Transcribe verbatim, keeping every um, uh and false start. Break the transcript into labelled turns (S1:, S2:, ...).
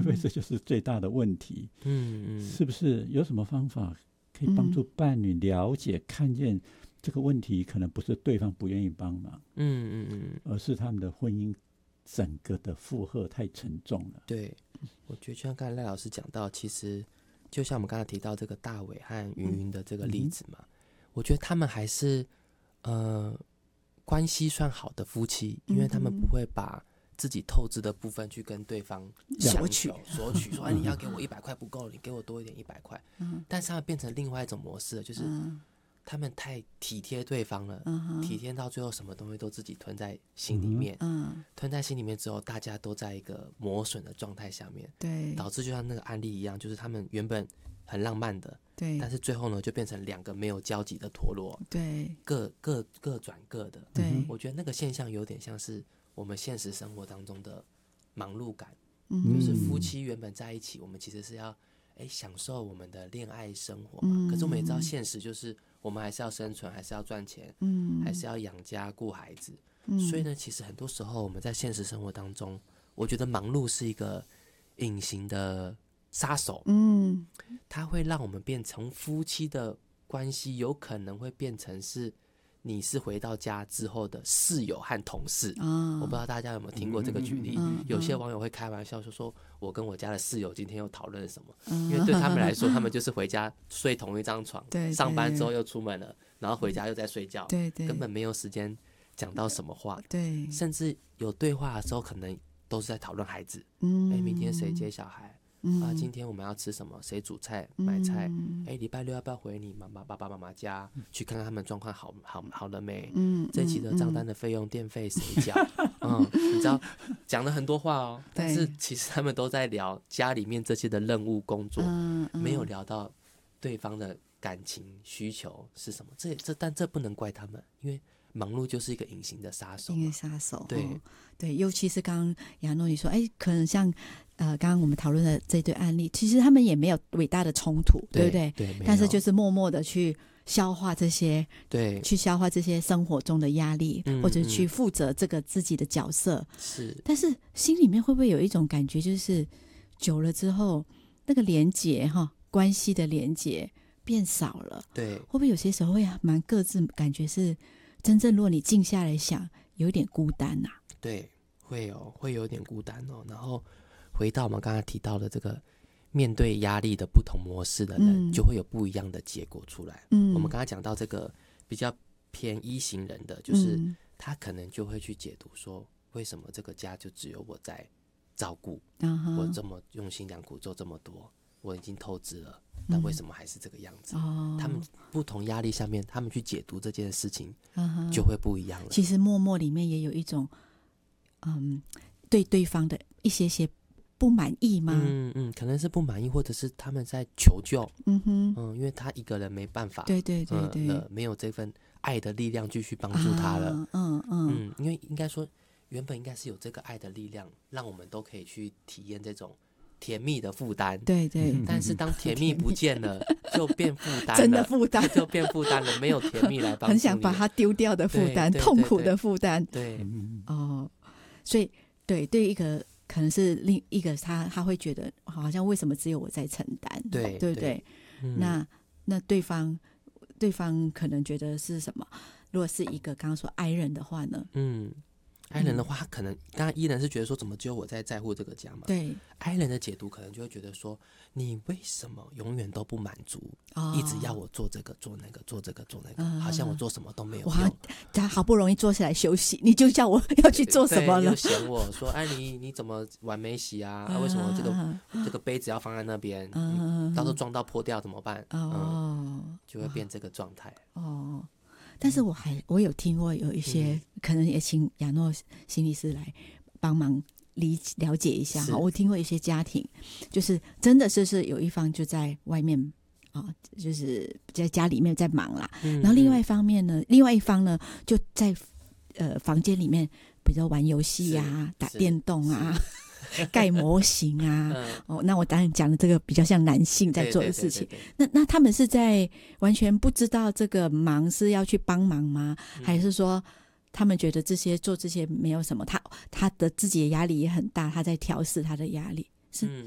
S1: 所以这就是最大的问题。
S2: 嗯嗯，
S1: 是不是有什么方法可以帮助伴侣了解、嗯、看见这个问题可能不是对方不愿意帮忙，
S2: 嗯嗯嗯，
S1: 而是他们的婚姻整个的负荷太沉重了。
S2: 对，我觉得就像刚才赖老师讲到，其实就像我们刚才提到这个大伟和云云的这个例子嘛，嗯、我觉得他们还是呃关系算好的夫妻，因为他们不会把自己透支的部分去跟对方索取，索取说，哎，你要给我一百块不够，你给我多一点一百块。嗯，但是他们变成另外一种模式了，就是他们太体贴对方了，嗯、体贴到最后什么东西都自己吞在心里面，嗯，吞在心里面之后，大家都在一个磨损的状态下面，对，导致就像那个案例一样，就是他们原本很浪漫的，对，但是最后呢，就变成两个没有交集的陀螺，对，各各各转各的，对，我觉得那个现象有点像是我们现实生活当中的忙碌感，嗯、就是夫妻原本在一起，我们其实是要哎享受我们的恋爱生活嘛，嗯、可是我们也知道现实就是我们还是要生存，还是要赚钱，嗯、还是要养家顾孩子，嗯、所以呢，其实很多时候我们在现实生活当中，我觉得忙碌是一个隐形的杀手，嗯，它会让我们变成夫妻的关系，有可能会变成是你是回到家之后的室友和同事，哦、我不知道大家有没有听过这个举例，嗯、有些网友会开玩笑说说我跟我家的室友今天又讨论什么，嗯、因为对他们来说，他们就是回家睡同一张床，对，上班之后又出门了，然后回家又在睡觉，对对，根本没有时间讲到什么话，对，甚至有对话的时候可能都是在讨论孩子，嗯，哎，明天谁接小孩，嗯、啊，今天我们要吃什么？谁煮菜、买菜？哎、嗯，礼拜六要不要回你妈妈、爸爸妈妈家、嗯、去看看他们状况好好好了没？嗯，这期的账单的费用、电费谁缴？嗯，你知道讲了很多话哦，但是其实他们都在聊家里面这些的任务工作，嗯嗯、没有聊到对方的感情需求是什么。这这但这不能怪他们，因为忙碌就是一个隐形的杀手，
S3: 隐形杀手，
S2: 对、
S3: 哦、对，尤其是刚刚亚诺你说，哎，可能像呃刚刚我们讨论的这对案例，其实他们也没有伟大的冲突， 对, 对不对？对，但是就是默默的去消化这些，对，去消化这些生活中的压力，嗯、或者去负责这个自己的角色，是。但是心里面会不会有一种感觉，就是久了之后，那个连结哈，关系的连结变少了？对，会不会有些时候会蛮各自感觉是？真正如果你静下来想，有一点孤单啊。
S2: 对，会有会有点孤单哦。然后回到我们刚才提到的这个面对压力的不同模式的人，嗯、就会有不一样的结果出来。嗯，我们刚才讲到这个比较偏一型人的，就是他可能就会去解读说，为什么这个家就只有我在照顾，嗯、我这么用心良苦做这么多，我已经透支了。但为什么还是这个样子？嗯、他们不同压力下面，他们去解读这件事情，就会不一样了。
S3: 其实默默里面也有一种，嗯，对对方的一些些不满意吗？
S2: 嗯嗯，可能是不满意，或者是他们在求救。嗯哼，嗯，因为他一个人没办法，
S3: 对对对对，
S2: 呃、没有这份爱的力量继续帮助他了。啊、嗯嗯嗯，因为应该说，原本应该是有这个爱的力量，让我们都可以去体验这种甜蜜的负担，对对，但是当甜蜜不见了，就变负担了，
S3: 真的负担
S2: 就变负担了，没有甜蜜来帮助你，
S3: 很想把它丢掉的负担，痛苦的负担，
S2: 对，
S3: 哦，所以对对一个可能是另一个他他会觉得好像为什么只有我在承担，对对不对？对嗯、那那对方对方可能觉得是什么？如果是一个刚刚说爱人的话呢？嗯。
S2: 爱人的话，他可能刚刚依然是觉得说，怎么只有我在在乎这个家嘛？对，爱人的解读可能就会觉得说，你为什么永远都不满足，哦、一直要我做这个做那个做这个做那个，嗯、好像我做什么都没有用。
S3: 他好不容易坐下来休息，你就叫我要去做什么了？
S2: 又嫌我说，哎，你你怎么碗没洗啊？啊为什么这个、啊、这个杯子要放在那边？啊、到时候撞到破掉怎么办？哦、嗯，就会变这个状态。哦。
S3: 但是我还我有听过有一些、嗯、可能也请亚诺心理师来帮忙理了解一下哈。我听过一些家庭，就是真的是是有一方就在外面啊、哦，就是在家里面在忙啦，嗯、然后另外一方面呢，另外一方呢就在呃房间里面，比如说玩游戏啊、打电动啊。盖模型啊、嗯哦，那我当然讲的这个比较像男性在做的事情。对对对对对那那他们是在完全不知道这个忙是要去帮忙吗？嗯、还是说他们觉得这些做这些没有什么？他他的自己的压力也很大，他在调试他的压力。是、嗯、